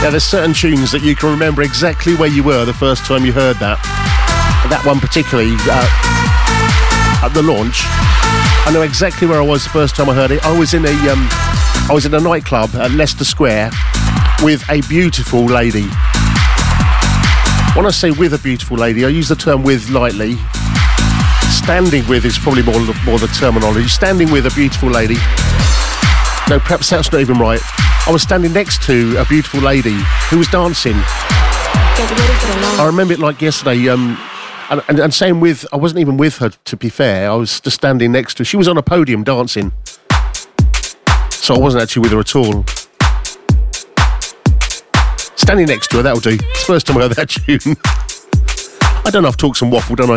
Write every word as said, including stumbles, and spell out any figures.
Now, there's certain tunes that you can remember exactly where you were the first time you heard that. That one particularly, uh, at the launch, I know exactly where I was the first time I heard it. I was in a, um, I was in a nightclub at Leicester Square with a beautiful lady. When I say with a beautiful lady, I use the term with lightly. Standing with is probably more, more the terminology. Standing with a beautiful lady. No, perhaps that's not even right. I was standing next to a beautiful lady who was dancing. I remember it like yesterday. Um, and, and, and saying with, I wasn't even with her, to be fair. I was just standing next to her. She was on a podium dancing. So I wasn't actually with her at all. Standing next to her, that'll do. It's the first time I heard that tune. I don't know, I've talked some waffle, don't I?